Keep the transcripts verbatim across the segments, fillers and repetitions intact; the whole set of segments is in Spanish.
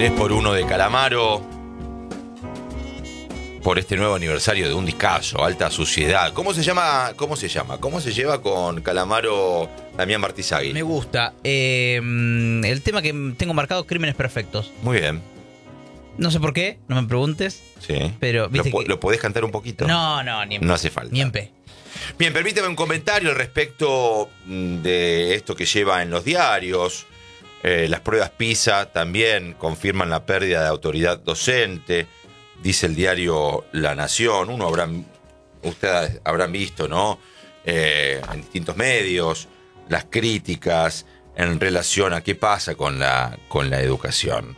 tres por uno de Calamaro, por este nuevo aniversario de un discazo, Alta Suciedad. ¿Cómo se llama? ¿Cómo se llama? ¿Cómo se lleva con Calamaro Damián Martizagui? Me gusta. Eh, el tema que tengo marcado, Crímenes Perfectos. Muy bien. No sé por qué, no me preguntes. Sí. Pero, ¿viste ¿Lo, que... ¿Lo podés cantar un poquito? No, no, ni en No hace falta. Ni en P. Bien, permíteme un comentario al respecto de esto que lleva en los diarios. Eh, las pruebas PISA también confirman la pérdida de autoridad docente, dice el diario La Nación. Uno habrán, ustedes habrán visto, ¿no? Eh, en distintos medios, las críticas en relación a qué pasa con la, con la educación.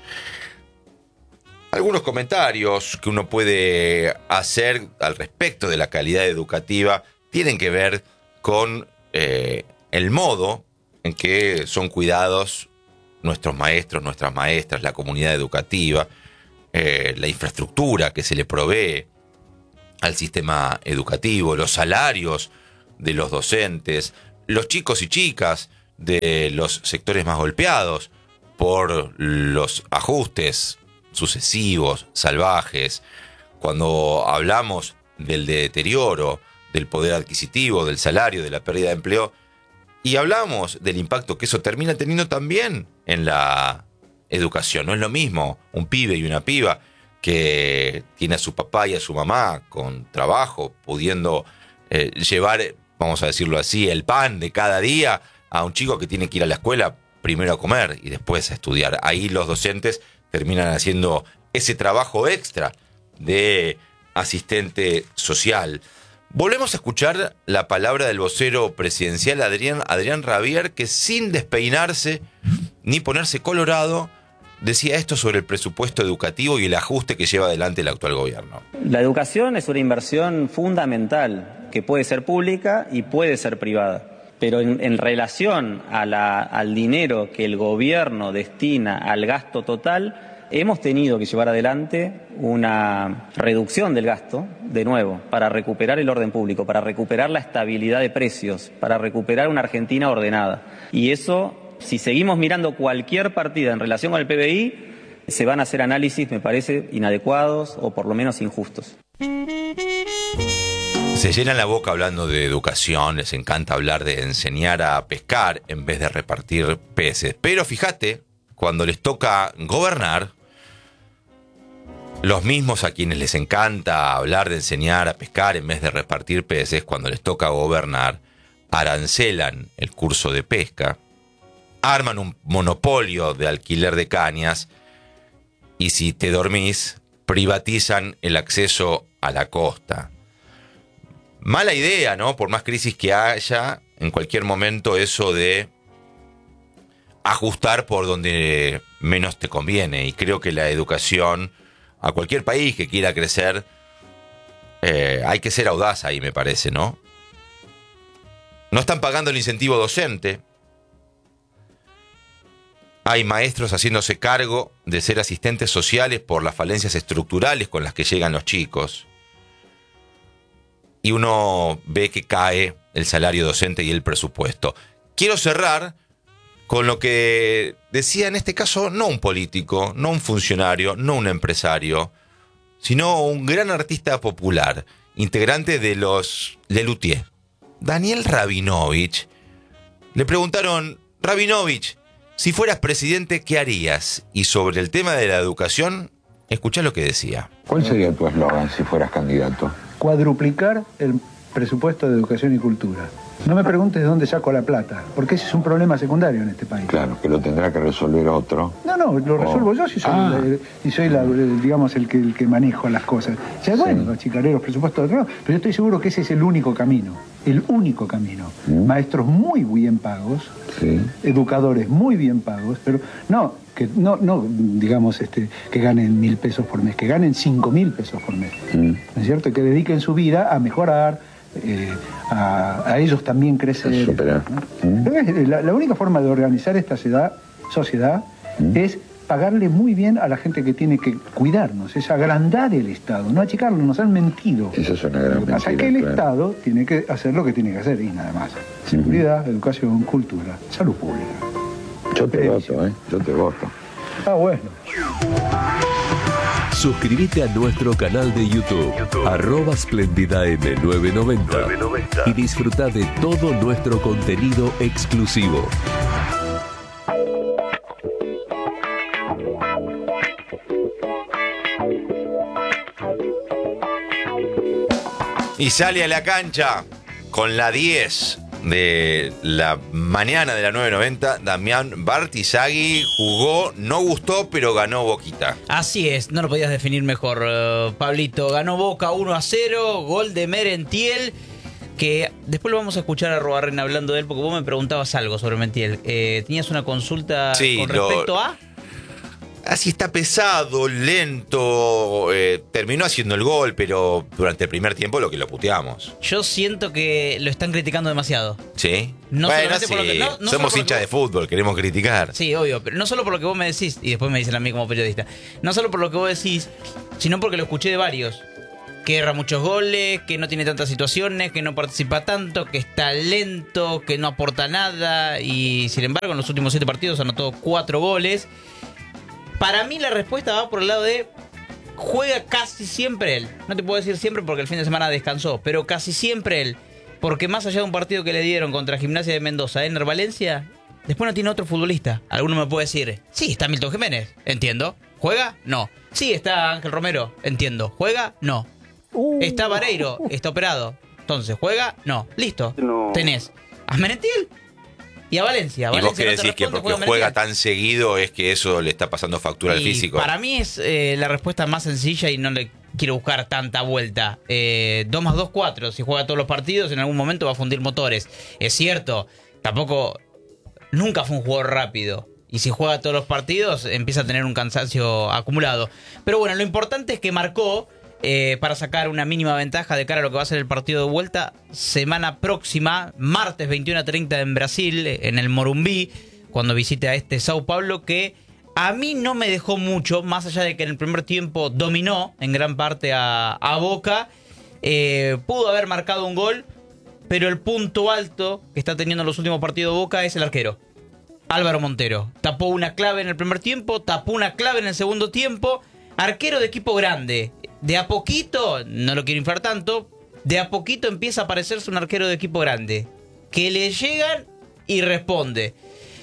Algunos comentarios que uno puede hacer al respecto de la calidad educativa tienen que ver con eh, el modo en que son cuidados nuestros maestros, nuestras maestras, la comunidad educativa, eh, la infraestructura que se le provee al sistema educativo, los salarios de los docentes, los chicos y chicas de los sectores más golpeados por los ajustes sucesivos, salvajes. Cuando hablamos del deterioro del poder adquisitivo, del salario, de la pérdida de empleo, y hablamos del impacto que eso termina teniendo también en la educación. No es lo mismo un pibe y una piba que tiene a su papá y a su mamá con trabajo, pudiendo eh, llevar, vamos a decirlo así, el pan de cada día a un chico que tiene que ir a la escuela primero a comer y después a estudiar. Ahí los docentes terminan haciendo ese trabajo extra de asistente social. Volvemos a escuchar la palabra del vocero presidencial Adrián, Adrián Rabier, que sin despeinarse ni ponerse colorado decía esto sobre el presupuesto educativo y el ajuste que lleva adelante el actual gobierno. La educación es una inversión fundamental que puede ser pública y puede ser privada. Pero en, en relación a la, al dinero que el gobierno destina al gasto total, hemos tenido que llevar adelante una reducción del gasto, de nuevo, para recuperar el orden público, para recuperar la estabilidad de precios, para recuperar una Argentina ordenada. Y eso, si seguimos mirando cualquier partida en relación con el P B I, se van a hacer análisis, me parece, inadecuados o por lo menos injustos. Se llenan la boca hablando de educación, les encanta hablar de enseñar a pescar en vez de repartir peces. Pero fíjate, cuando les toca gobernar, los mismos a quienes les encanta hablar de enseñar a pescar en vez de repartir peces, cuando les toca gobernar, arancelan el curso de pesca, arman un monopolio de alquiler de cañas y, si te dormís, privatizan el acceso a la costa. Mala idea, ¿no? Por más crisis que haya, en cualquier momento eso de ajustar por donde menos te conviene. Y creo que la educación, a cualquier país que quiera crecer, eh, hay que ser audaz ahí, me parece, ¿no? No están pagando el incentivo docente. Hay maestros haciéndose cargo de ser asistentes sociales por las falencias estructurales con las que llegan los chicos. Y uno ve que cae el salario docente y el presupuesto. Quiero cerrar con lo que decía en este caso no un político, no un funcionario, no un empresario, sino un gran artista popular, integrante de los Lelutier, Daniel Rabinovich. Le preguntaron: Rabinovich, si fueras presidente, ¿qué harías? Y sobre el tema de la educación, escuchá lo que decía. ¿Cuál sería tu eslogan si fueras candidato? Cuadruplicar el presupuesto de educación y cultura. No me preguntes de dónde saco la plata, porque ese es un problema secundario en este país. Claro, que lo tendrá que resolver otro. No, no, lo resuelvo oh. yo si soy, ah. el, si soy la, digamos, el que, el que manejo las cosas. O sea, bueno, sí. achicaré los presupuestos de otro, pero yo estoy seguro que ese es el único camino. El único camino. ¿Mm? Maestros muy bien pagos, sí. educadores muy bien pagos, pero no, que no, no digamos, este, que ganen mil pesos por mes, que ganen cinco mil pesos por mes. ¿Mm? ¿No es cierto? Que dediquen su vida a mejorar. Eh, a, a ellos también crecer. ¿no? ¿Mm? La, la única forma de organizar esta sociedad, sociedad ¿Mm? es pagarle muy bien a la gente que tiene que cuidarnos, es agrandar el Estado, no achicarlo, nos han mentido. Eso es una gran mentira. O sea que el claro. Estado tiene que hacer lo que tiene que hacer y nada más. Seguridad, ¿Mm? educación, cultura, salud pública. Yo te voto, ¿eh? Yo te voto. Ah, bueno. Suscríbete a nuestro canal de YouTube, YouTube. arroba Splendida M nueve noventa, y disfruta de todo nuestro contenido exclusivo. Y sale a la cancha con la diez de la mañana de la nueve noventa, Damián Bartizagui. Jugó, no gustó, pero ganó Boquita. Así es, no lo podías definir mejor, uh, Pablito. Ganó Boca uno a cero, gol de Merentiel, que después lo vamos a escuchar a Arrobarrena hablando de él, porque vos me preguntabas algo sobre Merentiel. Eh, ¿Tenías una consulta sí, con lo... respecto a...? Así está pesado, lento, eh, terminó haciendo el gol, pero durante el primer tiempo lo que lo puteamos. Yo siento que lo están criticando demasiado. Sí. No bueno, sí. Por lo que, no, no Somos hinchas de fútbol, queremos criticar. Sí, obvio, pero no solo por lo que vos me decís, y después me dicen a mí como periodista, no solo por lo que vos decís, sino porque lo escuché de varios. Que erra muchos goles, que no tiene tantas situaciones, que no participa tanto, que está lento, que no aporta nada, y sin embargo en los últimos siete partidos anotó cuatro goles. Para mí la respuesta va por el lado de juega casi siempre él. No te puedo decir siempre porque el fin de semana descansó, pero casi siempre él. Porque más allá de un partido que le dieron contra Gimnasia de Mendoza, Ener Valencia, después no tiene otro futbolista. Alguno me puede decir, sí, está Milton Jiménez, entiendo. ¿Juega? No. Sí, está Ángel Romero, entiendo. ¿Juega? No. Uh. Está Vareiro, está operado. Entonces, ¿juega? No. Listo. No. Tenés a Merentiel y a Valencia. ¿Y Valencia vos qué decís? Que porque juega, juega tan seguido es que eso le está pasando factura y al físico. Para mí es eh, la respuesta más sencilla y no le quiero buscar tanta vuelta. Eh, dos más dos, cuatro. Si juega todos los partidos, en algún momento va a fundir motores. Es cierto, tampoco... Nunca fue un jugador rápido. Y si juega todos los partidos, empieza a tener un cansancio acumulado. Pero bueno, lo importante es que marcó... Eh, para sacar una mínima ventaja de cara a lo que va a ser el partido de vuelta semana próxima, martes veintiuno a treinta en Brasil, en el Morumbi, cuando visite a este Sao Paulo, que a mí no me dejó mucho, más allá de que en el primer tiempo dominó en gran parte a, a Boca, eh, pudo haber marcado un gol, pero el punto alto que está teniendo en los últimos partidos de Boca es el arquero, Álvaro Montero. Tapó una clave en el primer tiempo, tapó una clave en el segundo tiempo, arquero de equipo grande. De a poquito, no lo quiero inflar tanto, de a poquito empieza a parecerse un arquero de equipo grande. Que le llegan y responde.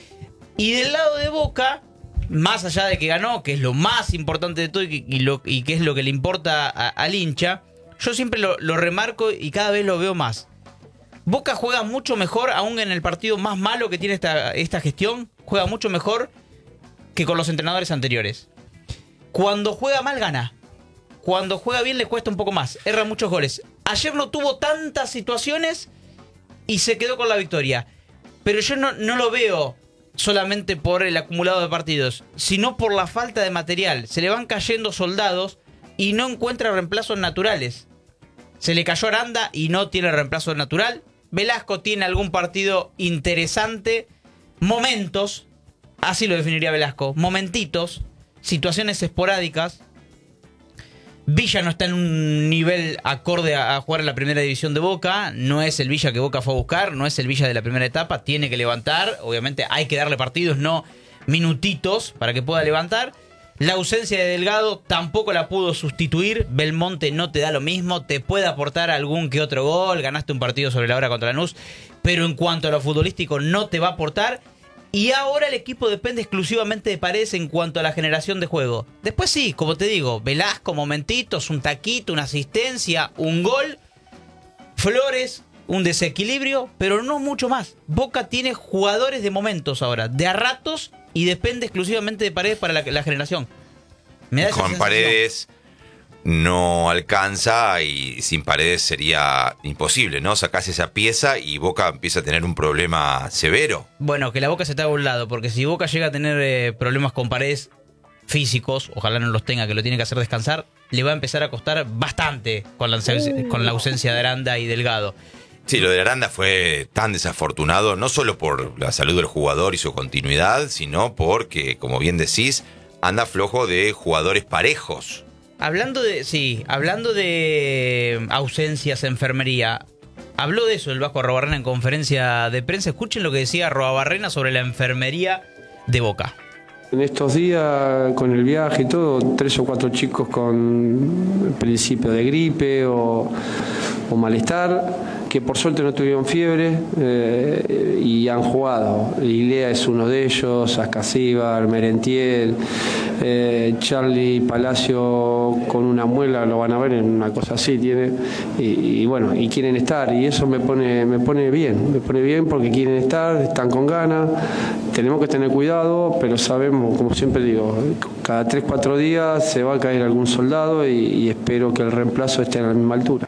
Y del lado de Boca, más allá de que ganó, que es lo más importante de todo y, y, lo, y que es lo que le importa a, al hincha, yo siempre lo, lo remarco y cada vez lo veo más. Boca juega mucho mejor, aún en el partido más malo que tiene esta, esta gestión, juega mucho mejor que con los entrenadores anteriores. Cuando juega mal, gana. Cuando juega bien le cuesta un poco más, erra muchos goles. Ayer no tuvo tantas situaciones y se quedó con la victoria. Pero yo no, no lo veo solamente por el acumulado de partidos, sino por la falta de material. Se le van cayendo soldados y no encuentra reemplazos naturales. Se le cayó Aranda y no tiene reemplazo natural. Velasco tiene algún partido interesante. Momentos, así lo definiría Velasco, momentitos, situaciones esporádicas. Villa no está en un nivel acorde a, a jugar en la primera división de Boca. No es el Villa que Boca fue a buscar, no es el Villa de la primera etapa. Tiene que levantar, obviamente hay que darle partidos, no minutitos para que pueda levantar. La ausencia de Delgado tampoco la pudo sustituir. Belmonte no te da lo mismo, te puede aportar algún que otro gol, ganaste un partido sobre la hora contra Lanús, pero en cuanto a lo futbolístico no te va a aportar. Y ahora el equipo depende exclusivamente de Paredes en cuanto a la generación de juego. Después sí, como te digo, Velasco, momentitos, un taquito, una asistencia, un gol. Flores, un desequilibrio, pero no mucho más. Boca tiene jugadores de momentos ahora, de a ratos, y depende exclusivamente de Paredes para la, la generación. Me da esa Con sensación. Paredes no alcanza y sin Paredes sería imposible, ¿no? Sacás esa pieza y Boca empieza a tener un problema severo. Bueno, que la Boca se está a un lado, porque si Boca llega a tener eh, problemas con Paredes físicos, ojalá no los tenga, que lo tiene que hacer descansar, le va a empezar a costar bastante con la, uh. con la ausencia de Aranda y Delgado. Sí, lo de Aranda fue tan desafortunado, no solo por la salud del jugador y su continuidad, sino porque, como bien decís, anda flojo de jugadores parejos. Hablando de, sí, hablando de ausencias, enfermería, habló de eso el Vasco Arrobarrena en conferencia de prensa. Escuchen lo que decía Arrobarrena sobre la enfermería de Boca. En estos días, con el viaje y todo, tres o cuatro chicos con principio de gripe o, o malestar, que por suerte no tuvieron fiebre eh, y han jugado. Ilea es uno de ellos, Ascasíbar, Merentiel, eh, Charlie Palacio con una muela, lo van a ver en una cosa así, tiene, y, y bueno, y quieren estar, y eso me pone, me pone bien, me pone bien porque quieren estar, están con ganas, tenemos que tener cuidado, pero sabemos, como siempre digo, cada tres, cuatro días se va a caer algún soldado y, y espero que el reemplazo esté a la misma altura.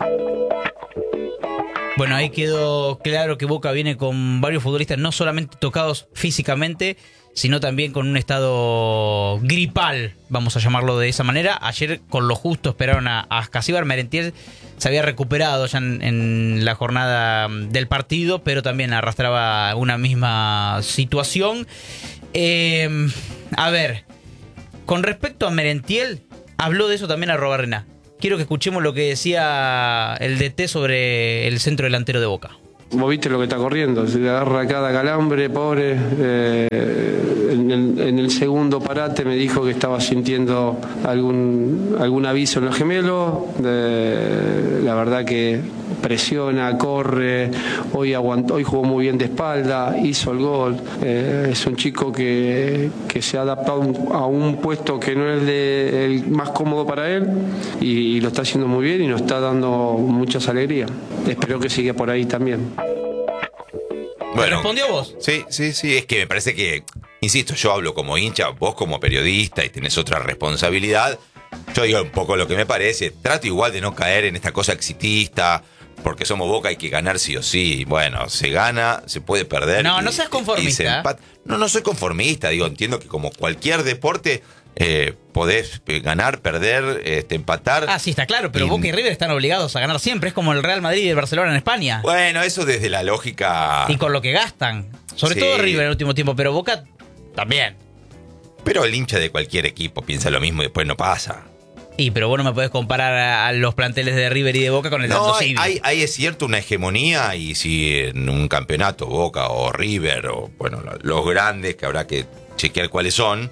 Bueno, ahí quedó claro que Boca viene con varios futbolistas no solamente tocados físicamente, sino también con un estado gripal, vamos a llamarlo de esa manera. Ayer con lo justo esperaron a, a Ascasíbar. Merentiel se había recuperado ya en, en la jornada del partido, pero también arrastraba una misma situación. Eh, a ver, con respecto a Merentiel, habló de eso también Arrobarrena. Quiero que escuchemos lo que decía el D T sobre el centro delantero de Boca. Vos viste lo que está corriendo, se le agarra cada calambre, pobre. Eh, en, el, en el segundo parate me dijo que estaba sintiendo algún, algún aviso en los gemelos. Eh, la verdad que presiona, corre, hoy aguantó, hoy jugó muy bien de espalda, hizo el gol. Eh, es un chico que, que se ha adaptado a un puesto que no es de, el más cómodo para él y, y lo está haciendo muy bien y nos está dando muchas alegrías. Espero que siga por ahí también. Bueno, ¿respondió vos? Sí, sí, sí, es que me parece que, insisto, yo hablo como hincha, vos como periodista y tenés otra responsabilidad. Yo digo un poco lo que me parece, trato igual de no caer en esta cosa exitista, porque somos Boca, hay que ganar sí o sí. Bueno, se gana, se puede perder. No, y, no seas conformista. No, no soy conformista, digo, entiendo que como cualquier deporte eh, podés ganar, perder, este, empatar. Ah, sí, está claro, pero y Boca y River están obligados a ganar siempre. Es como el Real Madrid y el Barcelona en España. Bueno, eso desde la lógica. Y con lo que gastan. Sobre sí. todo River en el último tiempo, pero Boca también. Pero el hincha de cualquier equipo piensa lo mismo y después no pasa. Y pero vos no me podés comparar a, a los planteles de River y de Boca con el no, Aldo hay, hay, es cierto una hegemonía, y si en un campeonato Boca o River o bueno los grandes, que habrá que chequear cuáles son,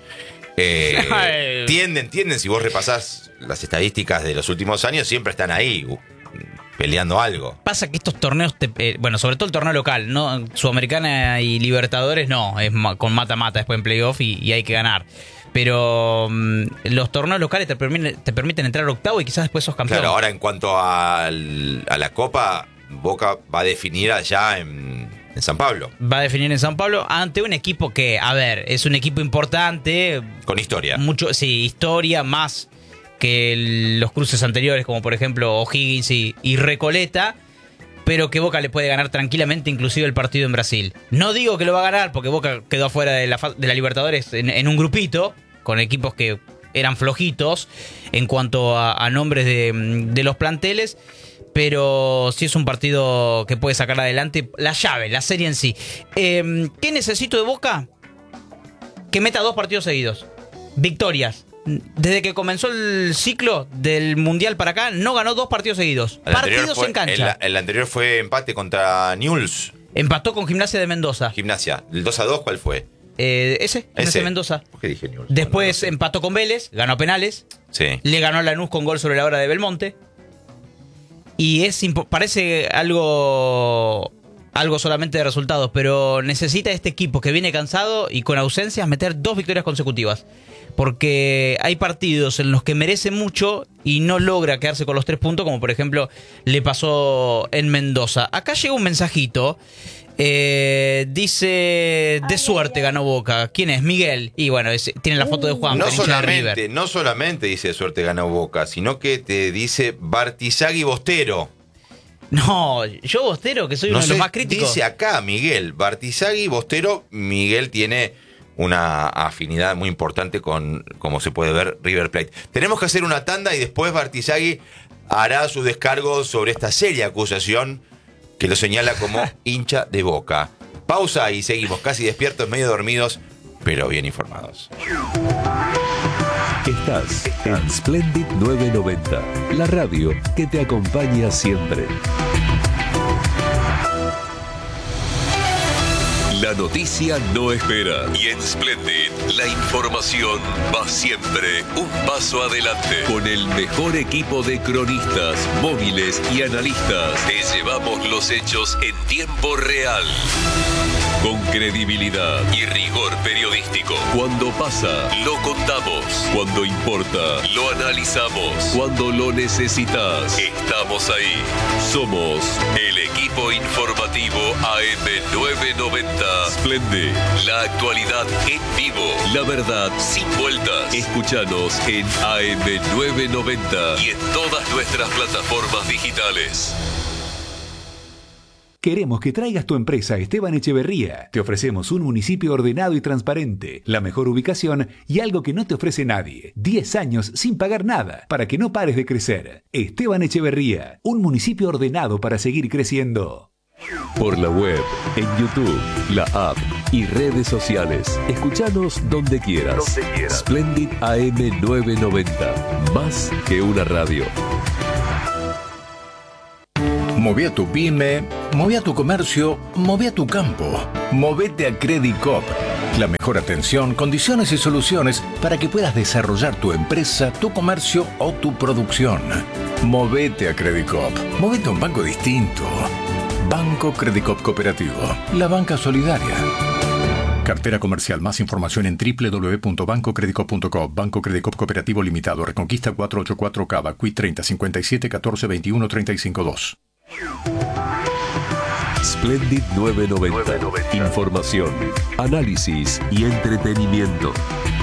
eh, tienden, tienden, si vos repasás las estadísticas de los últimos años, siempre están ahí uh, peleando algo. Pasa que estos torneos, te, eh, bueno, sobre todo el torneo local, no Sudamericana y Libertadores, no, es ma, con mata-mata después en playoff y, y hay que ganar. Pero um, los torneos locales te permiten, te permiten entrar octavo y quizás después sos campeón. Claro, ahora en cuanto al, a la Copa, Boca va a definir allá en, en San Pablo. Va a definir en San Pablo ante un equipo que, a ver, es un equipo importante. Con historia. Mucho, sí, historia más que el, los cruces anteriores, como por ejemplo O'Higgins y, y Recoleta. Pero que Boca le puede ganar tranquilamente inclusive el partido en Brasil. No digo que lo va a ganar porque Boca quedó afuera de la, de la Libertadores en, en un grupito, con equipos que eran flojitos en cuanto a, a nombres de, de los planteles, pero sí es un partido que puede sacar adelante la llave, la serie en sí. Eh, ¿Qué necesito de Boca? Que meta dos partidos seguidos. Victorias. Desde que comenzó el ciclo del Mundial para acá, no ganó dos partidos seguidos. El partidos fue, en cancha. El, el anterior fue empate contra Newell's. Empató con Gimnasia de Mendoza. Gimnasia. ¿El dos a dos cuál fue? Eh, ese, Gimnasia ese. de Mendoza. ¿Por qué dije Newell's? Después bueno, no sé. empató con Vélez, ganó penales. Sí. Le ganó a Lanús con gol sobre la hora de Belmonte. Y es parece algo... algo solamente de resultados, pero necesita este equipo que viene cansado y con ausencias meter dos victorias consecutivas. Porque hay partidos en los que merece mucho y no logra quedarse con los tres puntos, como por ejemplo le pasó en Mendoza. Acá llega un mensajito. Eh, dice, de suerte ganó Boca. ¿Quién es? Miguel. Y bueno, es, tiene la foto de Juan. No solamente, no solamente dice de suerte ganó Boca, sino que te dice Bartizagui Bostero. No, yo Bostero, que soy uno no de los sé, más críticos. Dice acá Miguel, Bartizagui Bostero. Miguel tiene una afinidad muy importante con, como se puede ver, River Plate. Tenemos que hacer una tanda y después Bartizagui hará su descargo sobre esta seria acusación que lo señala como hincha de Boca. Pausa y seguimos casi despiertos, medio dormidos, pero bien informados. Estás en Splendid novecientos noventa, la radio que te acompaña siempre. La noticia no espera. Y en Splendid, la información va siempre un paso adelante. Con el mejor equipo de cronistas, móviles y analistas, te llevamos los hechos en tiempo real. Con credibilidad y rigor periodístico. Cuando pasa, lo contamos. Cuando importa, lo analizamos. Cuando lo necesitas, estamos ahí. Somos el equipo informativo A M novecientos noventa. Splendid, la actualidad en vivo. La verdad sin vueltas. Escúchanos en A M novecientos noventa y en todas nuestras plataformas digitales. Queremos que traigas tu empresa a Esteban Echeverría. Te ofrecemos un municipio ordenado y transparente, la mejor ubicación y algo que no te ofrece nadie. diez años sin pagar nada, para que no pares de crecer. Esteban Echeverría, un municipio ordenado para seguir creciendo. Por la web, en YouTube, la app y redes sociales. Escuchanos donde quieras. Donde quieras. Splendid A M novecientos noventa. Más que una radio. Moví a tu pyme, moví a tu comercio, moví a tu campo. Movete a Credicop. La mejor atención, condiciones y soluciones para que puedas desarrollar tu empresa, tu comercio o tu producción. Movete a Credicop. Movete a un banco distinto. Banco Credicop Cooperativo. La banca solidaria. Cartera comercial. Más información en doble u doble u doble u punto banco credicop punto com. Banco Credicop Cooperativo Limitado. Reconquista cuatrocientos ochenta y cuatro Cava. Q I treinta cincuenta y siete catorce veintiuno treinta y cinco dos. Splendid novecientos noventa. Información, análisis y entretenimiento.